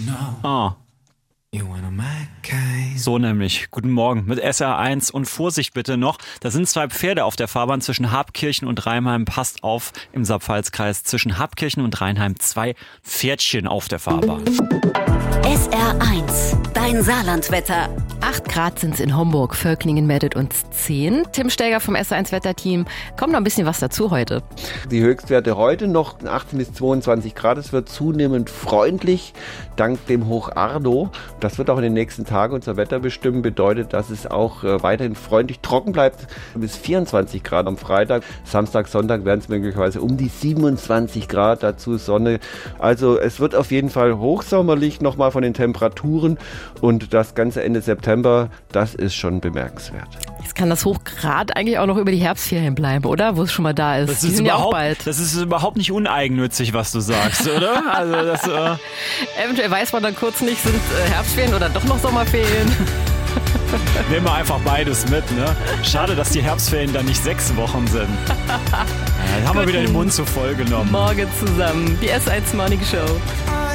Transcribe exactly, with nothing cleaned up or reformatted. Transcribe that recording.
Ah. So nämlich. Guten Morgen mit S R eins und Vorsicht bitte noch. Da sind zwei Pferde auf der Fahrbahn zwischen Habkirchen und Rheinheim. Passt auf, im Saarpfalz-Kreis zwischen Habkirchen und Rheinheim zwei Pferdchen auf der Fahrbahn. S R eins, dein Saarlandwetter. acht Grad sind es in Homburg, Völklingen meldet uns zehn. Tim Steger vom S R eins Wetterteam. Kommt noch ein bisschen was dazu heute. Die Höchstwerte heute noch achtzehn bis zweiundzwanzig Grad. Es wird zunehmend freundlich, dank dem Hoch Ardo. Das wird auch in den nächsten Tagen unser Wetter bestimmen. Bedeutet, dass es auch äh, weiterhin freundlich trocken bleibt. Bis vierundzwanzig Grad am Freitag. Samstag, Sonntag werden es möglicherweise um die siebenundzwanzig Grad. Dazu Sonne. Also es wird auf jeden Fall hochsommerlich nochmal von den Temperaturen. Und das ganze Ende September, das ist schon bemerkenswert. Jetzt kann das Hochgrad eigentlich auch noch über die Herbstferien bleiben, oder? Wo es schon mal da ist. Das Die ist, sind ja auch überhaupt, bald. das ist überhaupt nicht uneigennützig, was du sagst, oder? Also das, äh Eventuell weiß man dann kurz nicht, sind äh, Herbstferien oder doch noch Sommerferien. Nehmen wir einfach beides mit, ne? Schade, dass die Herbstferien dann nicht sechs Wochen sind. Ja, dann haben wir wieder den Mund zu voll genommen. Morgen zusammen. Die S eins Morning Show.